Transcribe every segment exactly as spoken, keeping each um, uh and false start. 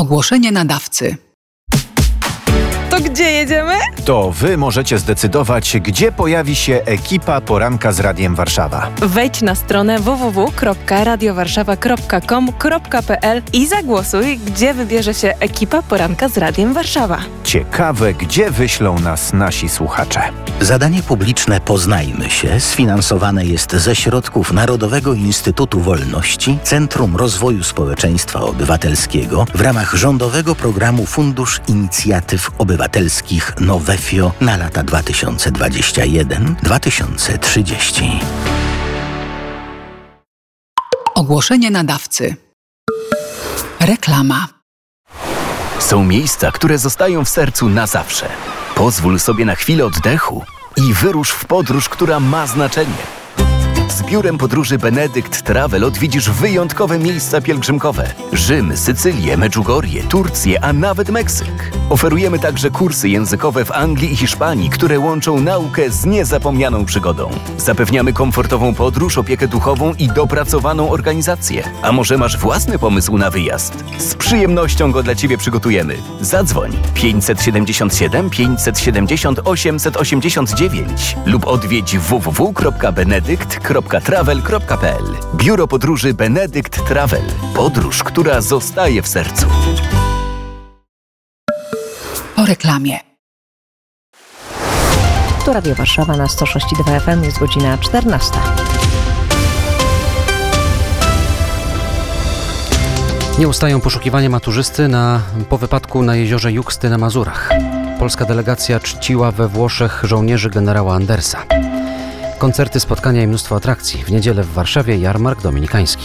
Ogłoszenie nadawcy. To gdzie jedziemy? To wy możecie zdecydować, gdzie pojawi się ekipa Poranka z Radiem Warszawa. Wejdź na stronę w w w kropka radio warszawa kropka com kropka p l i zagłosuj, gdzie wybierze się ekipa Poranka z Radiem Warszawa. Ciekawe, gdzie wyślą nas nasi słuchacze. Zadanie publiczne Poznajmy się sfinansowane jest ze środków Narodowego Instytutu Wolności, Centrum Rozwoju Społeczeństwa Obywatelskiego w ramach rządowego programu Fundusz Inicjatyw Obywatelskich Nowefio na lata dwa tysiące dwudziesty pierwszy do dwa tysiące trzydziestego. Ogłoszenie nadawcy. Reklama. Są miejsca, które zostają w sercu na zawsze. Pozwól sobie na chwilę oddechu i wyrusz w podróż, która ma znaczenie. Z biurem podróży Benedykt Travel odwiedzisz wyjątkowe miejsca pielgrzymkowe. Rzym, Sycylię, Medjugorje, Turcję, a nawet Meksyk. Oferujemy także kursy językowe w Anglii i Hiszpanii, które łączą naukę z niezapomnianą przygodą. Zapewniamy komfortową podróż, opiekę duchową i dopracowaną organizację. A może masz własny pomysł na wyjazd? Z przyjemnością go dla Ciebie przygotujemy. Zadzwoń pięćset siedemdziesiąt siedem pięćset siedemdziesiąt osiemset osiemdziesiąt dziewięć lub odwiedź w w w kropka benedykt kropka travel kropka p l. Biuro podróży Benedykt Travel. Podróż, która zostaje w sercu. Po reklamie. Tu Radio Warszawa na sto sześć i dwa F M, jest godzina czternasta. Nie ustają poszukiwania maturzysty na, po wypadku na jeziorze Juksty na Mazurach. Polska delegacja czciła we Włoszech żołnierzy generała Andersa. Koncerty, spotkania i mnóstwo atrakcji. W niedzielę w Warszawie jarmark dominikański.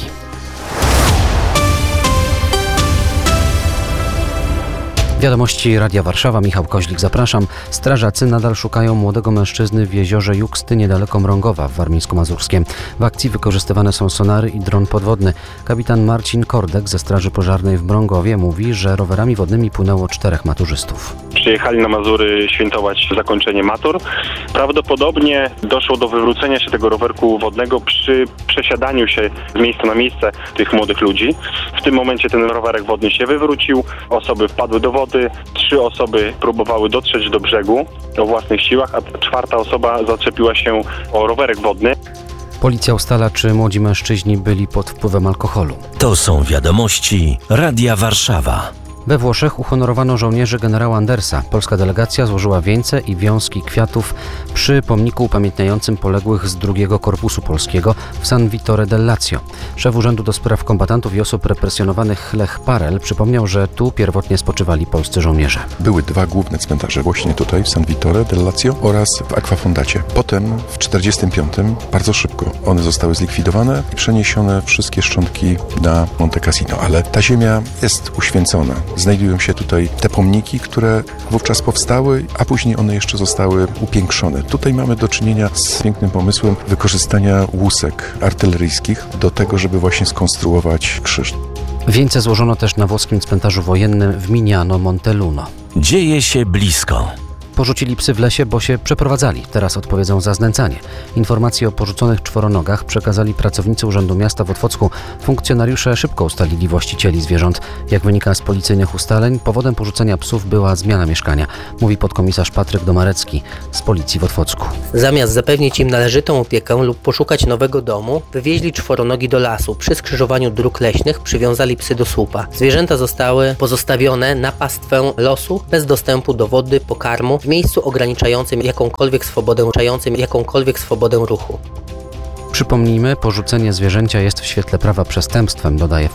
Wiadomości Radia Warszawa, Michał Koźlik, zapraszam. Strażacy nadal szukają młodego mężczyzny w jeziorze Juksty niedaleko Mrągowa w Warmińsku-Mazurskiem. W akcji wykorzystywane są sonary i dron podwodny. Kapitan Marcin Kordek ze Straży Pożarnej w Mrągowie mówi, że rowerami wodnymi płynęło czterech maturzystów. Przyjechali na Mazury świętować zakończenie matur. Prawdopodobnie doszło do wywrócenia się tego rowerku wodnego przy przesiadaniu się z miejsca na miejsce tych młodych ludzi. W tym momencie ten rowerek wodny się wywrócił, osoby wpadły do wody. Trzy osoby próbowały dotrzeć do brzegu o własnych siłach, a czwarta osoba zaczepiła się o rowerek wodny. Policja ustala, czy młodzi mężczyźni byli pod wpływem alkoholu. To są wiadomości Radia Warszawa. We Włoszech uhonorowano żołnierzy generała Andersa. Polska delegacja złożyła wieńce i wiązki kwiatów przy pomniku upamiętniającym poległych z drugiego Korpusu Polskiego w San Vittore del Lazio. Szef Urzędu do Spraw Kombatantów i Osób Represjonowanych Lech Parel przypomniał, że tu pierwotnie spoczywali polscy żołnierze. Były dwa główne cmentarze właśnie tutaj w San Vittore del Lazio oraz w Aquafondacie. Potem w tysiąc dziewięćset czterdziestym piątym bardzo szybko one zostały zlikwidowane i przeniesione wszystkie szczątki na Monte Cassino, ale ta ziemia jest uświęcona. Znajdują się tutaj te pomniki, które wówczas powstały, a później one jeszcze zostały upiększone. Tutaj mamy do czynienia z pięknym pomysłem wykorzystania łusek artyleryjskich do tego, żeby właśnie skonstruować krzyż. Wieńce złożono też na włoskim cmentarzu wojennym w Mignano Monteluno. Dzieje się blisko. Porzucili psy w lesie, bo się przeprowadzali. Teraz odpowiedzą za znęcanie. Informacje o porzuconych czworonogach przekazali pracownicy Urzędu Miasta w Otwocku. Funkcjonariusze szybko ustalili właścicieli zwierząt. Jak wynika z policyjnych ustaleń, powodem porzucenia psów była zmiana mieszkania, mówi podkomisarz Patryk Domarecki z Policji w Otwocku. Zamiast zapewnić im należytą opiekę lub poszukać nowego domu, wywieźli czworonogi do lasu. Przy skrzyżowaniu dróg leśnych przywiązali psy do słupa. Zwierzęta zostały pozostawione na pastwę losu, bez dostępu do wody, pokarmu, w miejscu ograniczającym jakąkolwiek swobodę, ograniczającym jakąkolwiek swobodę ruchu. Przypomnijmy, porzucenie zwierzęcia jest w świetle prawa przestępstwem, dodaje